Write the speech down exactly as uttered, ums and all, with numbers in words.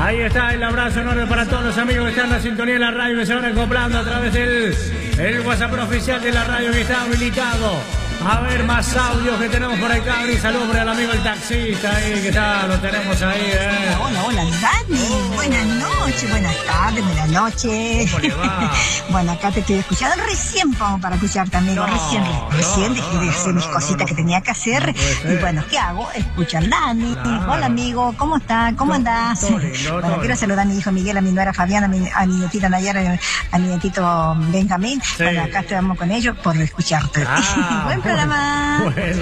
Ahí está el abrazo enorme para todos los amigos que están en la sintonía de la radio, que se van acoplando a través del el WhatsApp oficial de la radio que está habilitado. A ver, más audios que tenemos por acá. Un saludo para el amigo el taxista ahí, que está, lo tenemos ahí, eh. Hola, hola, Dani. Oh. Buenas noches, buenas tardes, buenas noches. ¿Cómo le va? Bueno, acá te estoy escuchando. Recién pongo para escucharte, amigo. No, recién, recién dejé no, de hacer no, mis no, cositas no, que tenía que hacer. No y bueno, ¿qué hago? Escuchar Dani. Claro. Hola, amigo, ¿cómo está? ¿Cómo andás? No, no, no, bueno, quiero saludar a mi hijo Miguel, a mi nuera Fabiana, a mi, a mi nietita Nayara, a mi nietito Benjamín. Sí. Bueno, acá estamos con ellos por escucharte. Ah, buen programa. Bueno.